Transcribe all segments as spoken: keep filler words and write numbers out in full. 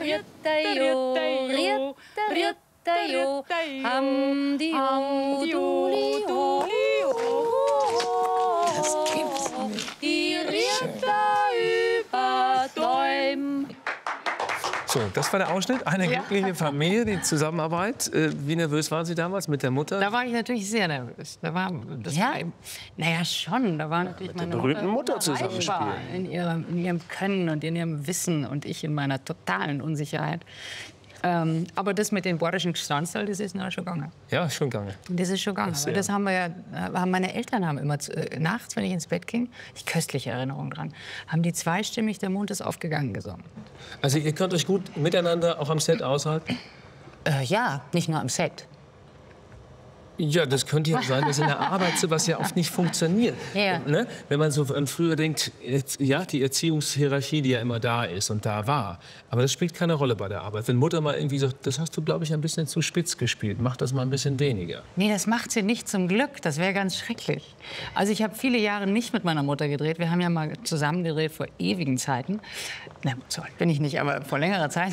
Rietta-jo, Rietta-Rietta-jo, Hamdi-ho-Duli-ho. Das gibt's nicht. Die Rietta über Däum. So, das war der Ausschnitt. Eine Ja. glückliche Familie, die Zusammenarbeit. Äh, Wie nervös waren Sie damals mit der Mutter? Da war ich natürlich sehr nervös. Da war, das Ja? war, naja, schon. Da war natürlich meine berühmten Mutter unerreichbar zusammenspielen. In ihrem, in ihrem Können und in ihrem Wissen und ich in meiner totalen Unsicherheit. Ähm, aber das mit den bordischen Gstanzl, das ist noch schon gegangen. Ja, schon gegangen. Das ist schon gegangen. Das, Weil ja. das haben wir ja, haben meine Eltern haben immer zu, äh, nachts, wenn ich ins Bett ging, ich köstliche Erinnerungen dran, haben die zweistimmig Der Mond ist aufgegangen gesungen. Also ihr könnt euch gut miteinander auch am Set aushalten? Äh, ja, nicht nur am Set. Ja, das könnte ja sein, dass in der Arbeit sowas ja oft nicht funktioniert. Ja. Ne? Wenn man so an früher denkt, jetzt, ja, die Erziehungshierarchie, die ja immer da ist und da war. Aber das spielt keine Rolle bei der Arbeit. Wenn Mutter mal irgendwie sagt, das hast du, glaube ich, ein bisschen zu spitz gespielt, mach das mal ein bisschen weniger. Nee, das macht sie nicht, zum Glück. Das wäre ganz schrecklich. Also ich habe viele Jahre nicht mit meiner Mutter gedreht. Wir haben ja mal zusammen gedreht vor ewigen Zeiten. Na, so alt bin ich nicht, aber vor längerer Zeit.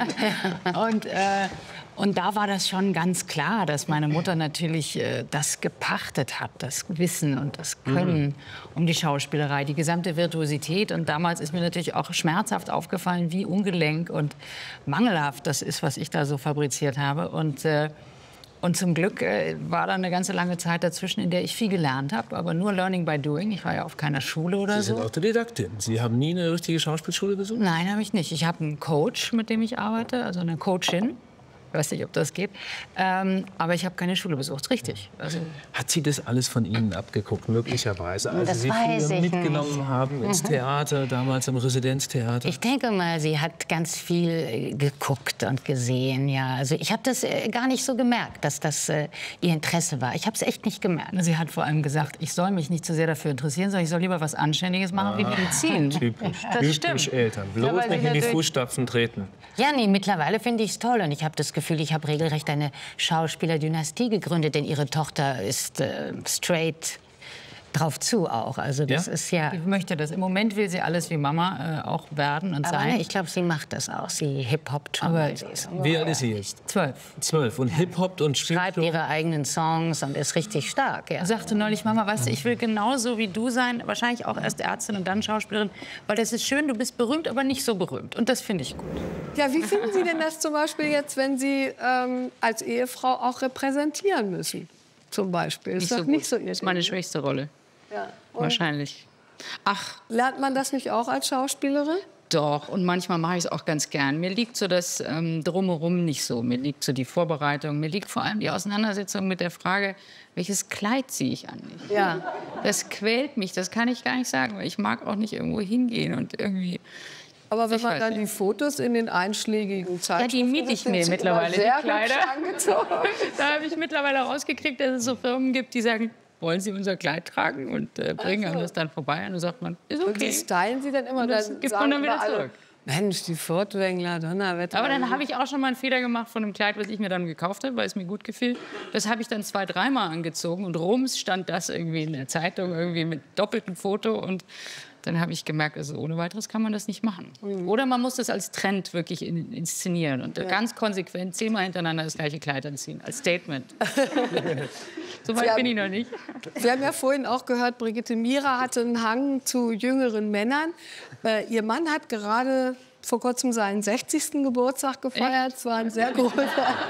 und, äh, und da war das schon ganz klar, dass meine Mutter natürlich äh, das gepachtet hat, das Wissen und das Können um die Schauspielerei, die gesamte Virtuosität. Und damals ist mir natürlich auch schmerzhaft aufgefallen, wie ungelenk und mangelhaft das ist, was ich da so fabriziert habe. Und äh, Und zum Glück äh, war da eine ganze lange Zeit dazwischen, in der ich viel gelernt habe, aber nur Learning by doing. Ich war ja auf keiner Schule oder Sie sind so. Autodidaktin. Sie haben nie eine richtige Schauspielschule besucht? Nein, habe ich nicht. Ich habe einen Coach, mit dem ich arbeite, also eine Coachin. Ich weiß nicht, ob das geht. Ähm, aber ich habe keine Schule besucht, richtig. Also, Hat sie das alles von Ihnen abgeguckt, möglicherweise? Als Das Sie sie weiß früher ich mitgenommen nicht. haben ins Theater, damals im Residenztheater? Ich denke mal, sie hat ganz viel äh, geguckt und gesehen, ja. Also ich habe das äh, gar nicht so gemerkt, dass das äh, ihr Interesse war. Ich habe es echt nicht gemerkt. sie hat vor allem gesagt, ich soll mich nicht zu sehr dafür interessieren, sondern ich soll lieber was Anständiges machen wie Medizin. Typisch, Das typisch stimmt. Eltern. Bloß Ja, weil nicht sie in die natürlich- Fußstapfen treten. Ja, nee, mittlerweile finde ich es toll und ich habe das Gefühl, ich habe regelrecht eine Schauspielerdynastie gegründet, denn ihre Tochter ist äh, straight drauf zu auch. Also das Ja? ist ja... Ich möchte das. Im Moment will sie alles wie Mama äh, auch werden und Aber sein. ne, ich glaube, sie macht das auch. Sie hip-hoppt schon. Aber- weil sie ist. Wie alt ist sie jetzt? Zwölf. Zwölf. Und Hip-Hop und spielt Schreibt ihre eigenen Songs und ist richtig stark. Ja. Er sagte neulich, Mama, weißt du, ich will genauso wie du sein, wahrscheinlich auch erst Ärztin und dann Schauspielerin, weil das ist schön, du bist berühmt, aber nicht so berühmt. Und das finde ich gut. Ja, wie finden Sie denn das zum Beispiel jetzt, wenn Sie ähm, als Ehefrau auch repräsentieren müssen? Zum Beispiel. Ist doch nicht so Ihr Das ist meine Ding, ne? schwächste Rolle, Ja. Und wahrscheinlich. Ach, lernt man das nicht auch als Schauspielerin? doch. Und manchmal mache ich es auch ganz gern. Mir liegt so das ähm, Drumherum nicht so. Mir liegt so die Vorbereitung. Mir liegt vor allem die Auseinandersetzung mit der Frage, welches Kleid ziehe ich an mich? Ja. Das quält mich, das kann ich gar nicht sagen. Weil ich mag auch nicht irgendwo hingehen und irgendwie... Aber wenn Ich man weiß dann nicht. die Fotos in den einschlägigen Zeitschriften... Ja, die miete ich sind mir sie mittlerweile, immer sehr die Kleider. hübsch angezogen. Da habe ich mittlerweile rausgekriegt, dass es so Firmen gibt, die sagen, wollen Sie unser Kleid tragen und äh, bringen Ach so. einem das dann vorbei. Und dann sagt man, ist Und okay. die stylen Sie dann immer, Und das dann gibt sagen man dann wieder immer alle, zurück. Mensch, die Furtwängler, Donnerwetter. Aber dann habe ich auch schon mal einen Fehler gemacht von einem Kleid, was ich mir dann gekauft habe, weil es mir gut gefiel. Das habe ich dann zwei, dreimal angezogen und rums stand das irgendwie in der Zeitung, irgendwie mit doppeltem Foto. Und dann habe ich gemerkt, also ohne weiteres kann man das nicht machen. Oder man muss das als Trend wirklich in, inszenieren und ganz konsequent zehnmal hintereinander das gleiche Kleid anziehen, als Statement. So weit Sie bin haben- ich noch nicht. Wir haben ja vorhin auch gehört, Brigitte Mira hatte einen Hang zu jüngeren Männern. Äh, ihr Mann hat gerade vor kurzem seinen sechzigsten Geburtstag gefeiert. Es war ein sehr großer...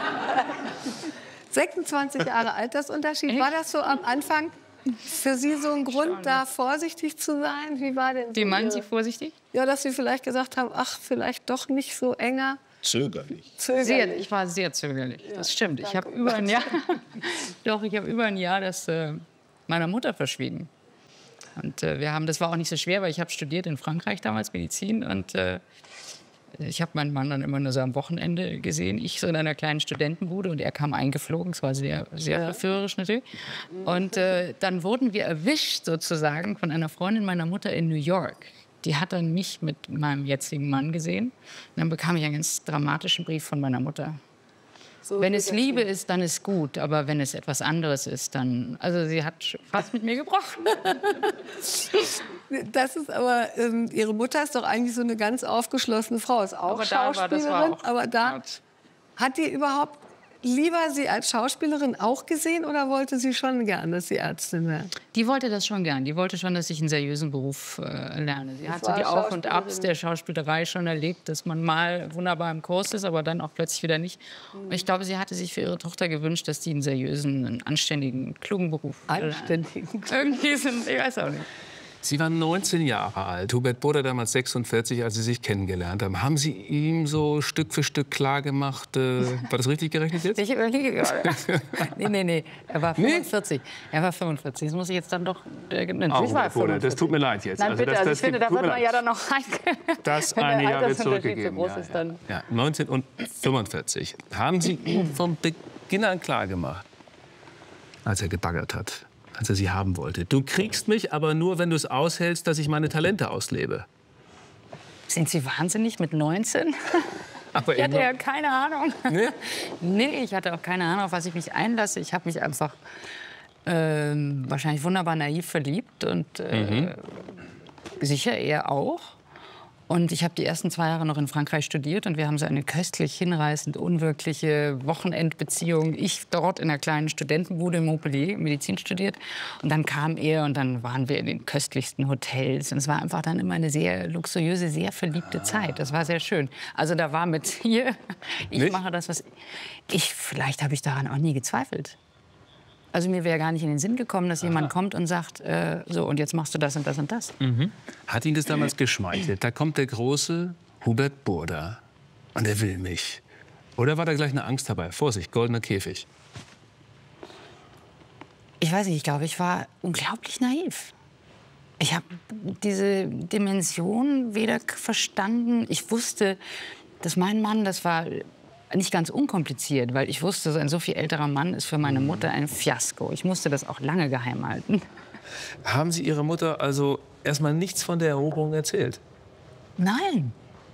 sechsundzwanzig Jahre Altersunterschied. War das so am Anfang für Sie so ein Grund, da vorsichtig zu sein? Wie war denn so Wie meinen Sie Ihre- vorsichtig? Ja, dass Sie vielleicht gesagt haben, ach, vielleicht doch nicht so enger. Zögerlich. Sehr, Zögerlich. ich war sehr zögerlich. Das stimmt. Ich habe über ein Jahr, doch, ich habe über ein Jahr das äh, meiner Mutter verschwiegen. Und äh, wir haben, das war auch nicht so schwer, weil ich habe studiert in Frankreich damals Medizin und äh, ich habe meinen Mann dann immer nur so am Wochenende gesehen. Ich so in einer kleinen Studentenbude und er kam eingeflogen. Es war sehr, sehr verführerisch natürlich. Und äh, dann wurden wir erwischt sozusagen von einer Freundin meiner Mutter in New York. Die hat dann mich mit meinem jetzigen Mann gesehen. Und dann bekam ich einen ganz dramatischen Brief von meiner Mutter. So Wenn geht es das Liebe nicht. ist, dann ist gut. Aber wenn es etwas anderes ist, dann... Also sie hat fast mit mir gebrochen. Das ist aber, ähm, Ihre Mutter ist doch eigentlich so eine ganz aufgeschlossene Frau, ist auch Aber da war- das war Schauspielerin. auch aber da hart. hat die überhaupt lieber Sie als Schauspielerin auch gesehen oder wollte sie schon gern, dass Sie Ärztin wäre? Die wollte das schon gern. Die wollte schon, dass ich einen seriösen Beruf äh, lerne. Sie hat so war die Auf- und Abs Schauspielerin. der Schauspielerei schon erlebt, dass man mal wunderbar im Kurs ist, aber dann auch plötzlich wieder nicht. Und ich glaube, sie hatte sich für ihre Tochter gewünscht, dass die einen seriösen, einen anständigen, klugen Beruf lernt. Anständig. Irgendwie sind, ich weiß auch nicht. Sie waren neunzehn Jahre alt, Hubert Burda damals sechsundvierzig, als Sie sich kennengelernt haben. Haben Sie ihm so Stück für Stück klargemacht, äh, war das richtig gerechnet jetzt? Ich überlege gerade. Nee, nee, nee. Er war fünfundvierzig. Er war fünfundvierzig. Das muss ich jetzt dann doch... Äh, natürlich war er Burda, das tut mir leid jetzt. Nein, bitte. das, Also das ich finde, gibt- da tut wird mir man leid. ja dann noch rein. Das Wenn der eine Jahr wird Altersunterschied zurückgegeben. so groß ja, ist, ja. dann- Ja, neunzehn und fünfundvierzig. Haben Sie ihm vom Beginn an klar gemacht, als er gebaggert hat, als er Sie haben wollte? Du kriegst mich, aber nur, wenn du es aushältst, dass ich meine Talente auslebe. Sind Sie wahnsinnig mit neunzehn? Aber Ich hatte immer- ja keine Ahnung. Nee? Nee, ich hatte auch keine Ahnung, auf was ich mich einlasse. Ich habe mich einfach ähm, wahrscheinlich wunderbar naiv verliebt und äh, sicher er auch. Und ich habe die ersten zwei Jahre noch in Frankreich studiert und wir haben so eine köstlich hinreißend unwirkliche Wochenendbeziehung. Ich dort in einer kleinen Studentenbude in Montpellier Medizin studiert und dann kam er und dann waren wir in den köstlichsten Hotels und es war einfach dann immer eine sehr luxuriöse, sehr verliebte Zeit. Das war sehr schön. Also da war mit hier, ich Nicht? mache das, was ich, vielleicht habe ich daran auch nie gezweifelt. Also mir wäre gar nicht in den Sinn gekommen, dass jemand kommt und sagt, äh, so und jetzt machst du das und das und das. Hat Ihnen das damals geschmeichelt? Da kommt der große Hubert Burda und er will mich. Oder war da gleich eine Angst dabei? Vorsicht, goldener Käfig. Ich weiß nicht, ich glaube, ich war unglaublich naiv. Ich habe diese Dimension weder k- verstanden. Ich wusste, dass mein Mann, das war nicht ganz unkompliziert, weil ich wusste, so ein so viel älterer Mann ist für meine Mutter ein Fiasko. Ich musste das auch lange geheim halten. Haben Sie Ihrer Mutter also erstmal nichts von der Eroberung erzählt? Nein.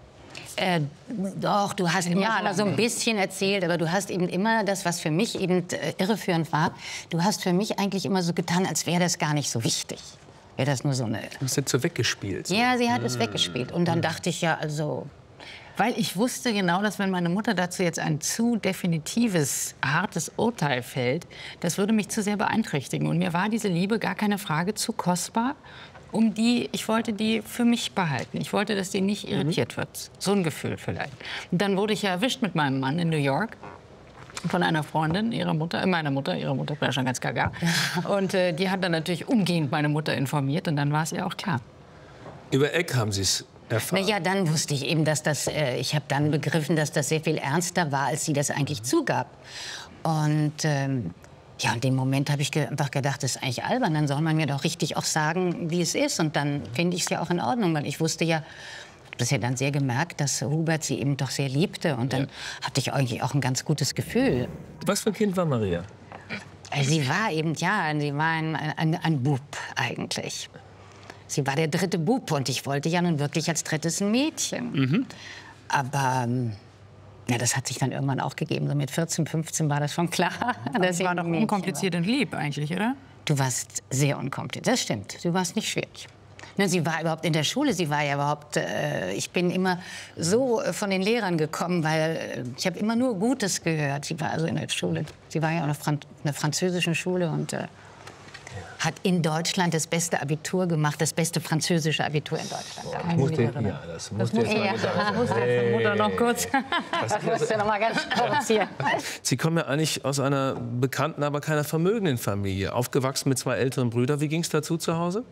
Äh, doch, du hast immer Jahr schon mal so ein bisschen erzählt, aber du hast eben immer das, was für mich eben äh, irreführend war, du hast für mich eigentlich immer so getan, als wäre das gar nicht so wichtig. Wäre das nur so eine... Das ist so weggespielt. Ja, sie hat es weggespielt. Und dann dachte ich ja, also... Weil ich wusste genau, dass wenn meine Mutter dazu jetzt ein zu definitives, hartes Urteil fällt, das würde mich zu sehr beeinträchtigen. Und mir war diese Liebe gar keine Frage zu kostbar, um die, ich wollte die für mich behalten. Ich wollte, dass die nicht irritiert wird. So ein Gefühl vielleicht. Und dann wurde ich ja erwischt mit meinem Mann in New York. Von einer Freundin, ihrer Mutter, äh, meiner Mutter, ihre Mutter war ja schon ganz gaga. Und äh, die hat dann natürlich umgehend meine Mutter informiert und dann war es ihr auch klar. Über Eck haben Sie es erfahren. Na ja, dann wusste ich eben, dass das, äh, ich habe dann begriffen, dass das sehr viel ernster war, als sie das eigentlich zugab. Und ähm, ja, in dem Moment habe ich ge einfach gedacht, das ist eigentlich albern, dann soll man mir doch richtig auch sagen, wie es ist. Und dann finde ich es ja auch in Ordnung, weil ich wusste ja, habe das ja dann sehr gemerkt, dass Hubert sie eben doch sehr liebte. Und dann Ja. hatte ich eigentlich auch ein ganz gutes Gefühl. Was für ein Kind war Maria? Äh, Sie war eben, ja, sie war ein, ein, ein Bub eigentlich. Sie war der dritte Bub und ich wollte ja nun wirklich als drittes ein Mädchen. Aber ähm, ja, das hat sich dann irgendwann auch gegeben. So mit vierzehn, fünfzehn war das schon klar. Das ich war ein doch Mädchen unkompliziert und lieb eigentlich, oder? war. Du warst sehr unkompliziert, das stimmt. Du warst nicht schwierig. Ne, sie war überhaupt in der Schule, sie war ja überhaupt, äh, ich bin immer so äh, von den Lehrern gekommen, weil äh, ich habe immer nur Gutes gehört. Sie war also in der Schule, sie war ja auf einer, Fran einer französischen Schule und äh, hat in Deutschland das beste Abitur gemacht, das beste französische Abitur in Deutschland. Da kann ich mich Musste, erinnern. ja, das musste jetzt mal Ja, gesagt muss werden. jetzt Mutter noch kurz. Das musst du noch mal ganz kurz hier. Sie kommen ja eigentlich aus einer bekannten, aber keiner vermögenden Familie. Aufgewachsen mit zwei älteren Brüdern. Wie ging es dazu zu Hause?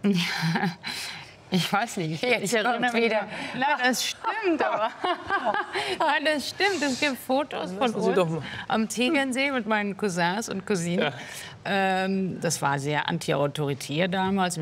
Ich weiß nicht. Jetzt Ich erinnere kommt mich wieder. Nein, das stimmt aber. Nein, das stimmt. Es gibt Fotos von lassen Sie uns doch mal. am Tegernsee mit meinen Cousins und Cousinen. Ähm, das war sehr antiautoritär damals.